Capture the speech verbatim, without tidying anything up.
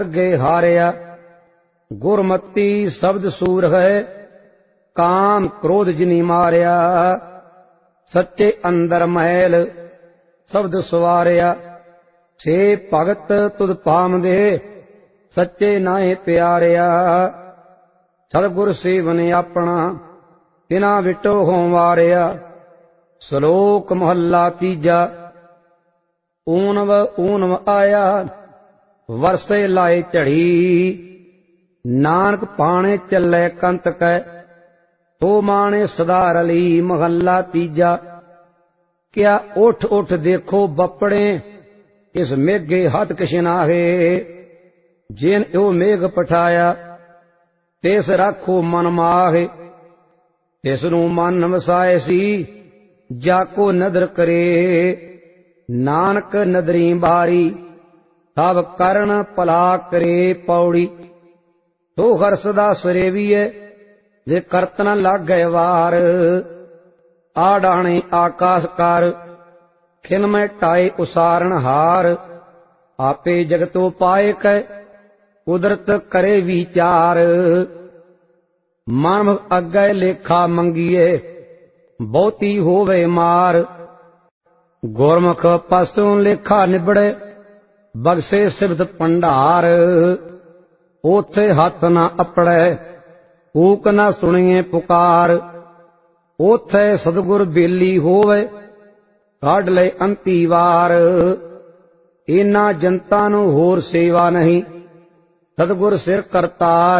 अगे हारिया। गुरमती शब्द सूर है, काम क्रोध जिनी मारिया। सच्चे अंदर महल शब्द सवारिया। छे भगत तुद पामदे, सच्चे नाए प्यारिया। सतगुर सेवन अपना, तिना विटो हों वारिया। श्लोक महला तीजा। ऊनव ऊनव आया, वरसे लाए झड़ी। नानक पाने चले कंत कै, तो माने सदा रली। महला तीजा। क्या उठ उठ देखो बपड़े, इस मेघे हथ किशनाहे। जिन यो मेघ पठाया, तिस राखो मन माहे। तिसनू मन वसाए सी, जाको नदर करे। नानक नदरी बारी, तब करण भला करे। पौड़ी। तो हर्षदा सरेवीए, जे करतन लाग गए वार। आडाणे आकाश कर, खिल में टाए उसारण हार। आपे जगतो पाए कै, कुदरत करे विचार। मन अगे लेखा मंगिए, बहुती होवे मार। गुरमुख पासों लेखा निबड़े, बगसे सिबत भंडार। ओथे हथ न अपड़े, कूक न सुनिए पुकार। ओथे सतगुर बेली होवे, काढ़ ले अंती वार। इना जनता नू होर सेवा नहीं, सतगुर सिर करतार।